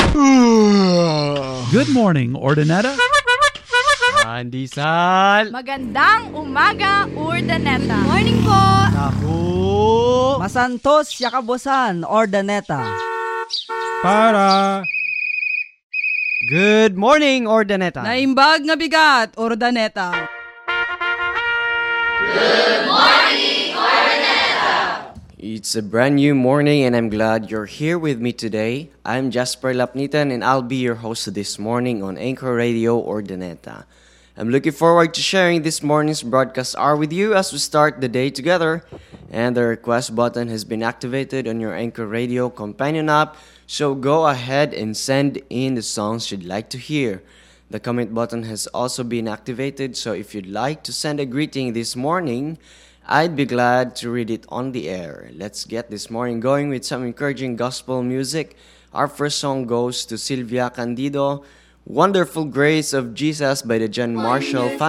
Good morning, Ordineta. Pandesal. Magandang umaga, Urdaneta. Morning po. Naku. Masantos Yakabosan, Ordaneta. Para. Good morning, Ordineta. Naimbag nga bigat, Ordaneta. It's a brand new morning and I'm glad you're here with me today. I'm Jasper Lapnitan and I'll be your host this morning on Anchor Radio Ordineta. I'm looking forward to sharing this morning's broadcast hour with you as we start the day together. And the request button has been activated on your Anchor Radio companion app, so go ahead and send in the songs you'd like to hear. The comment button has also been activated, so if you'd like to send a greeting this morning, I'd be glad to read it on the air. Let's get this morning going with some encouraging gospel music. Our first song goes to Sylvia Candido, Wonderful Grace of Jesus by the John Marshall Family.